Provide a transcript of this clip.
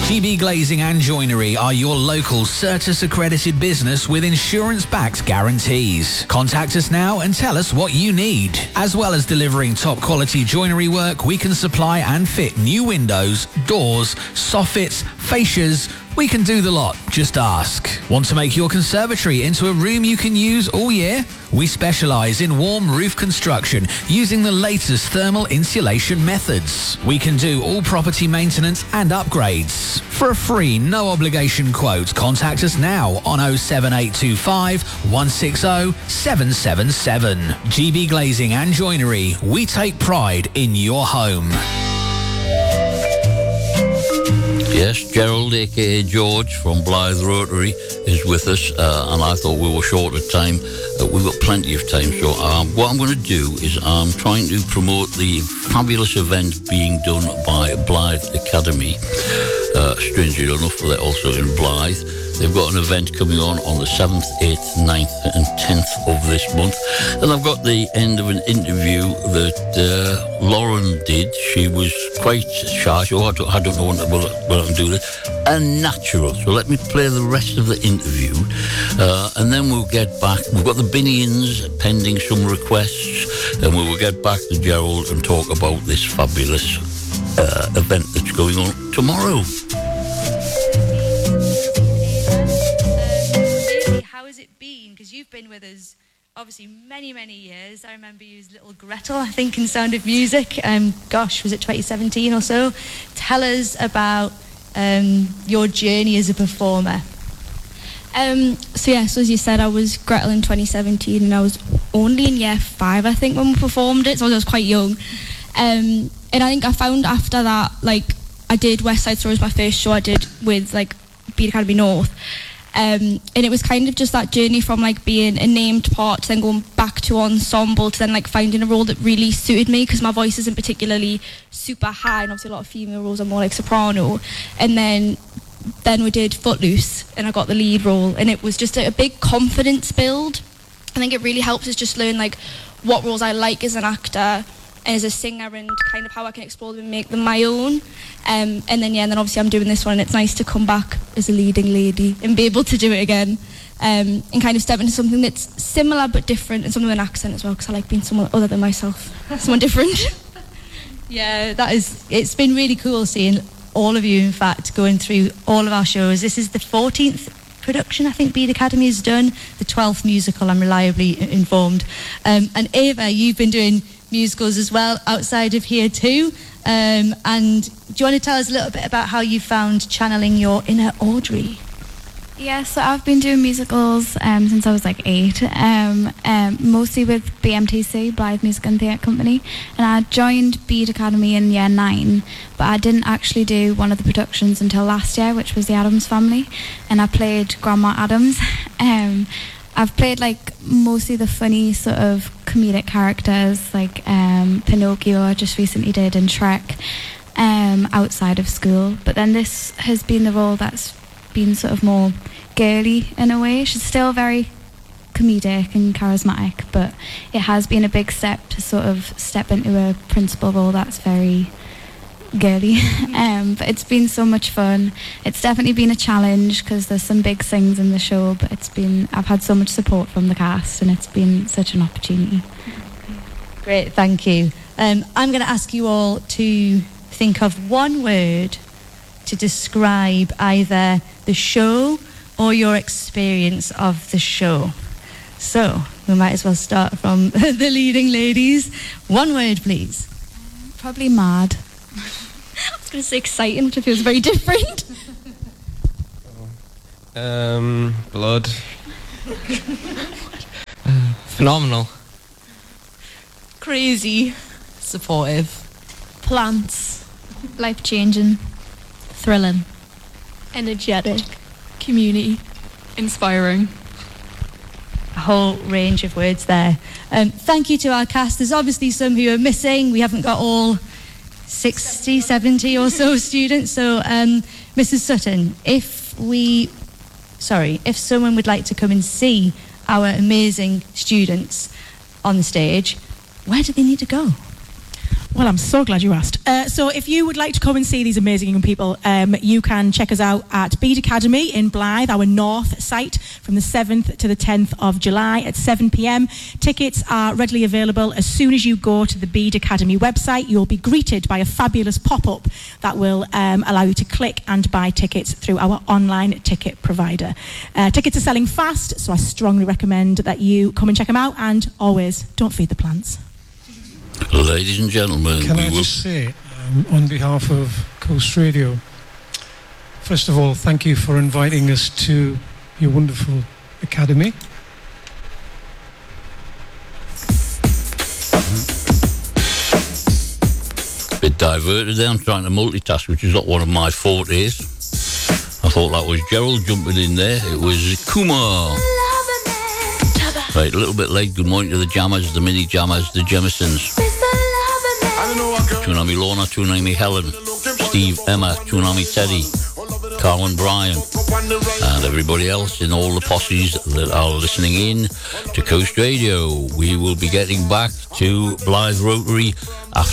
GB Glazing and Joinery are your local Certis accredited business with insurance-backed guarantees. Contact us now and tell us what you need. As well as delivering top quality joinery work, we can supply and fit new windows, doors, soffits, fascias. We can do the lot. Just ask. Want to make your conservatory into a room you can use all year? We specialise in warm roof construction using the latest thermal insulation methods. We can do all property maintenance and upgrades. For a free, no obligation quote, contact us now on 07825 160 777. GB Glazing and Joinery. We take pride in your home. Yes, Gerald, a.k.a. George from Blythe Rotary, is with us, and I thought we were short of time. We've got plenty of time, so what I'm going to do is I'm trying to promote the fabulous event being done by Blythe Academy. Strangely enough, they're also in Blythe. They've got an event coming on the 7th, 8th, 9th and 10th of this month. And I've got the end of an interview that Lauren did. She was quite shy, so I don't know what I can do this. And natural. So let me play the rest of the interview. And then we'll get back. We've got the Binions pending some requests. And we will get back to Gerald and talk about this fabulous event that's going on tomorrow. How has it been? Because you've been with us obviously many, many years. I remember you as little Gretel, I think, in Sound of Music. Was it 2017 or so? Tell us about your journey as a performer. So as you said, I was Gretel in 2017 and I was only in year 5, I think, when we performed it, so I was quite young. And I think I found after that, I did West Side Story as my first show I did with Bede Academy North. And it was kind of just that journey from being a named part to then going back to ensemble to then finding a role that really suited me, because my voice isn't particularly super high and obviously a lot of female roles are more like soprano. And then we did Footloose and I got the lead role, and it was just a big confidence build. I think it really helps us just learn what roles I like as an actor and as a singer, and kind of how I can explore them and make them my own. And then obviously I'm doing this one, and it's nice to come back as a leading lady and be able to do it again, and kind of step into something that's similar but different, and something with an accent as well, because I like being someone other than myself, someone different. Yeah, it's been really cool seeing all of you, in fact, going through all of our shows. This is the 14th production I think Bede Academy has done, the 12th musical, I'm reliably informed. And Ava, you've been doing musicals as well outside of here too, and do you want to tell us a little bit about how you found channeling your inner Audrey? Yeah, so I've been doing musicals since I was 8, mostly with BMTC, Blythe Music and Theatre Company, and I joined Bede Academy in year 9, but I didn't actually do one of the productions until last year, which was The Addams Family, and I played Grandma Addams. I've played mostly the funny sort of comedic characters, Pinocchio I just recently did, and Shrek, outside of school. But then this has been the role that's been sort of more girly in a way. She's still very comedic and charismatic, but it has been a big step to sort of step into a principal role that's very girly. But it's been so much fun. It's definitely been a challenge because there's some big things in the show, but I've had so much support from the cast, and it's been such an opportunity. Great, thank you. I'm going to ask you all to think of one word to describe either the show or your experience of the show. So we might as well start from the leading ladies. One word, please. Probably mad. I was going to say exciting, which feels very different. Blood. Phenomenal. Crazy. Supportive. Plants. Life-changing. Thrilling. Energetic. Community. Inspiring. A whole range of words there. Thank you to our cast. There's obviously some who are missing. We haven't got all 60, 70 or so students. So, Mrs. Sutton, if someone would like to come and see our amazing students on the stage, where do they need to go? Well, I'm so glad you asked. So if you would like to come and see these amazing young people, you can check us out at Bede Academy in Blythe, our north site, from the 7th to the 10th of July at 7 p.m. Tickets are readily available. As soon as you go to the Bede Academy website, you'll be greeted by a fabulous pop-up that will allow you to click and buy tickets through our online ticket provider. Tickets are selling fast, so I strongly recommend that you come and check them out, and always, don't feed the plants. Ladies and gentlemen, can I just say, on behalf of Coast Radio, first of all, thank you for inviting us to your wonderful academy. Bit diverted there. I'm trying to multitask, which is not one of my fortes. I thought that was Gerald jumping in there. It was Kumar. Right, a little bit late. Good morning to the Jammers, the Mini Jammers, the Jemisons. Tunami Lorna, Tunami Helen, Steve, Emma, Tunami Teddy, Carl and Brian, and everybody else in all the posses that are listening in to Coast Radio. We will be getting back to Blythe Rotary after